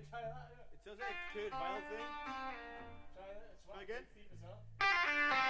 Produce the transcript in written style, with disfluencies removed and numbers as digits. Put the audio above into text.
Try that. It sounds like a Kurt Vile thing. Try that. It's Try again. feet as well.